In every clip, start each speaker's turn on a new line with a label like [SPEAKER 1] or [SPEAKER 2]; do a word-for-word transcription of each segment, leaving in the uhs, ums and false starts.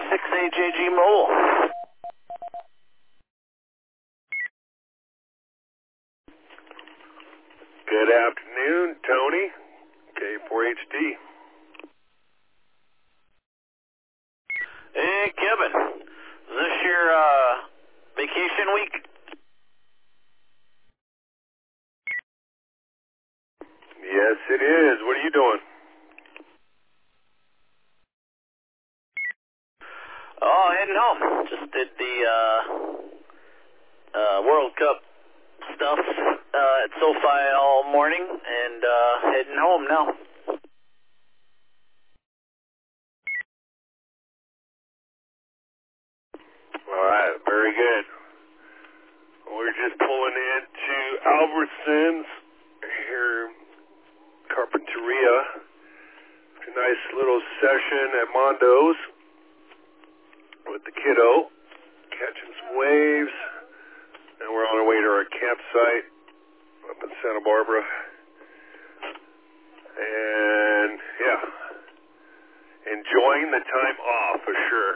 [SPEAKER 1] six A J G Mobile.
[SPEAKER 2] Good afternoon, Tony. K four H D.
[SPEAKER 1] Hey, Kevin. Is this your uh, vacation week?
[SPEAKER 2] Yes, it is. What are you doing?
[SPEAKER 1] Oh, heading home. Just did the uh, uh, World Cup stuff uh, at SoFi all morning and uh, heading home now.
[SPEAKER 2] All right, very good. We're just pulling into Albertsons here, Carpinteria. A nice little session at Mondo's with the kiddo, catching some waves, and we're on our way to our campsite up in Santa Barbara. And yeah, enjoying the time off for sure.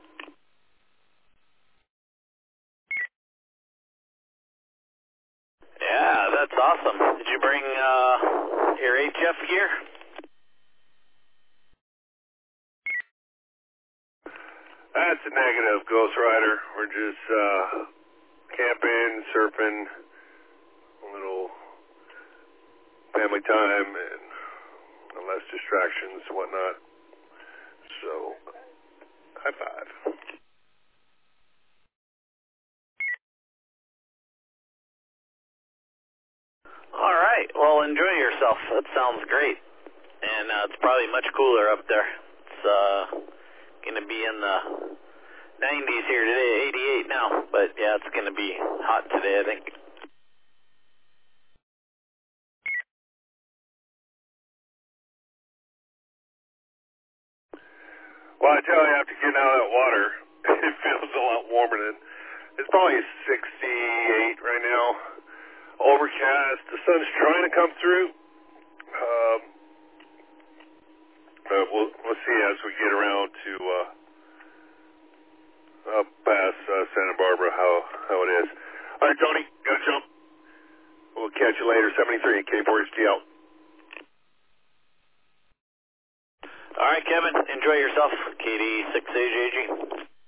[SPEAKER 1] Yeah, that's awesome. Did you bring uh, your H F gear?
[SPEAKER 2] That's a negative, Ghost Rider. We're just uh, camping, surfing, a little family time, and less distractions and whatnot. So, high five.
[SPEAKER 1] All right. Well, enjoy yourself. That sounds great. And uh, it's probably much cooler up there. It's uh, going to be in the nineties here today, eighty-eight now. But yeah, it's going to be hot today, I think.
[SPEAKER 2] Well, I tell you, after getting out of that water, it feels a lot warmer than, it's probably sixty-eight right now. Overcast. The sun's trying to come through. Um, but we'll, we'll see as we get around to uh, up past uh, Santa Barbara how, how it is. All right, Tony, gotta jump. We'll catch you later. seventy-three, K four H D out.
[SPEAKER 1] All right, Kevin. Enjoy yourself. K D six A J G.